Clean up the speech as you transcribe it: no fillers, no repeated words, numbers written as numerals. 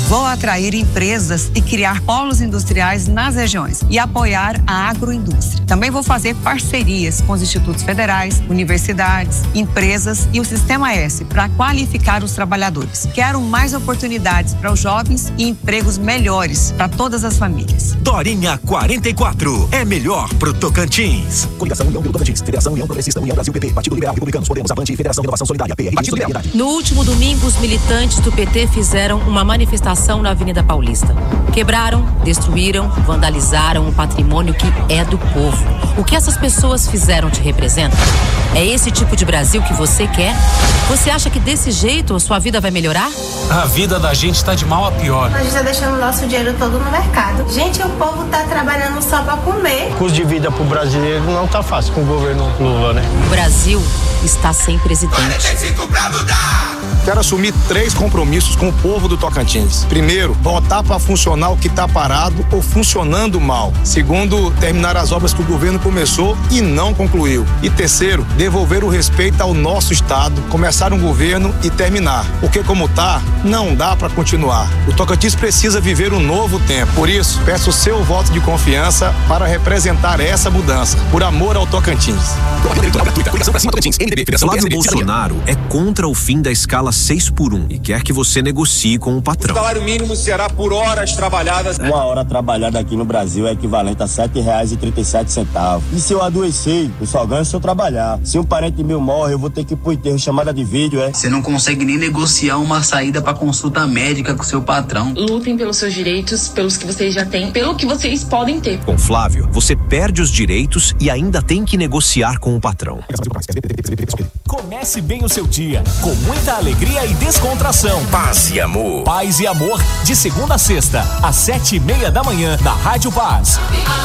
Vou atrair empresas e criar polos industriais nas regiões e apoiar a agroindústria. Também vou fazer parcerias com os institutos federais, universidades, empresas e o Sistema S para qualificar os trabalhadores. Quero mais oportunidades para os jovens e empregos melhores para todas as famílias. Dorinha 44 é melhor pro Tocantins. Coligação União pelo Tocantins, Federação União Progressista, União Brasil, PP, Partido Liberal, Republicanos, Podemos, Avante, Federação Renovação Solidária, PRI, Partido Liberdade. No último domingo, os militantes do PT fizeram uma manifestação na Avenida Paulista. Quebraram, destruíram, vandalizaram o patrimônio que é do povo. O que essas pessoas fizeram te representa? É esse tipo de Brasil que você quer? Você acha que desse jeito a sua vida vai melhorar? A vida da gente tá de mal a pior. A gente tá deixando o nosso dinheiro todo no mercado. Gente, o povo tá trabalhando só pra comer. O custo de vida pro brasileiro não tá fácil com o governo Lula, né? O Brasil está sem presidente. 45 pra mudar! Quero assumir 3 compromissos com o povo do Tocantins. Primeiro, botar para funcionar o que está parado ou funcionando mal. Segundo, terminar as obras que o governo começou e não concluiu. E terceiro, devolver o respeito ao nosso estado, começar um governo e terminar. Porque como tá, não dá para continuar. O Tocantins precisa viver um novo tempo. Por isso, peço o seu voto de confiança para representar essa mudança. Por amor ao Tocantins. Flávio Bolsonaro é contra o fim da escala 6x1 e quer que você negocie com o patrão. O salário mínimo será por horas trabalhadas. Uma hora trabalhada aqui no Brasil é equivalente a R$7,37. E se eu adoecer, eu só ganho se eu trabalhar. Se um parente meu morre, eu vou ter que ir pro enterro, chamada de vídeo, é? Você não consegue nem negociar uma saída pra consulta médica com seu patrão. Lutem pelos seus direitos, pelos que vocês já têm, pelo que vocês podem ter. Com Flávio, você perde os direitos e ainda tem que negociar com o patrão. Comece bem o seu dia, com muita alegria e descontração. Paz e amor. Paz e amor, de segunda a sexta, às 7:30 da manhã, na Rádio Paz.